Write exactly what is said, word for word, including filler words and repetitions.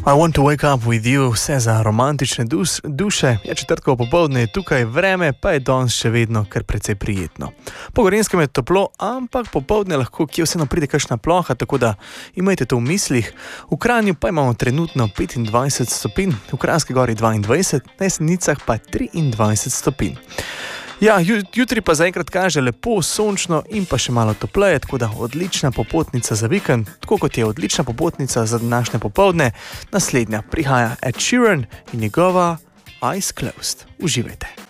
I want to wake up with you, vse za romantične dus, duše. Je četrtkovo popoldne, je tukaj vreme, pa je danes še vedno kar precej prijetno. Po Gorenjskem je toplo, ampak popoldne lahko kje vseeno pride kakšna ploha, tako da imajte to v mislih. V Kranju pa imamo trenutno petindvajset stopinj, v Kranjski Gori dvaindvajset, na Jesenicah pa triindvajset stopinj. Ja, jutri pa zaenkrat kaže lepo, sončno in pa še malo topleje, tako da odlična popotnica za vikend, tako kot je odlična popotnica za današnje popoldne. Naslednja prihaja Ed Sheeran in njegova Eyes Closed. Uživajte.